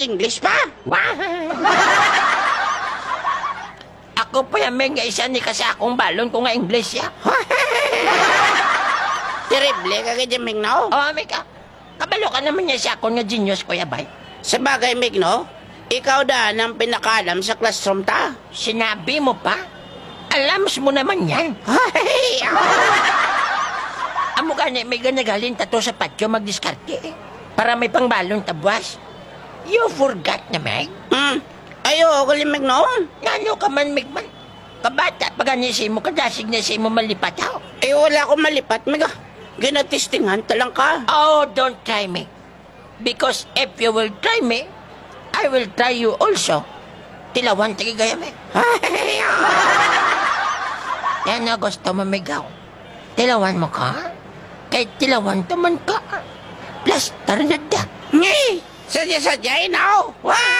mag-English pa? Ako pa yung may nga isa ni kasi akong balon ko nga English ya. Terrible ka kay Migno. Oh, Mika. Kabalo ka naman niya siya ako nga genius, Kuya Bay. Sa bagay, Migno, ikaw daan ang pinakalam sa classroom ta. Sinabi mo pa? Alams mo naman yan. Amo gani, may ganagalin tato sa patyo magdiskarte eh. Para may pangbalong tabwas. You forgot na, Meg? Ayo, galing Migno. Ngano ka man, Megman? Kabata, paganisay mo, kadasig na say mo malipat ako. Ay, wala akong malipat, Miga. Ginatistingan talang ka. Oh, don't try me. Because if you will try me, I will try you also. Tilawan, tigigaya, Meg. Yan na gusto mo, Megaw. Tilawan mo ka? Kahit tilawan taman ka. Plaster na da. Ngay! Sadya-sadyain ako.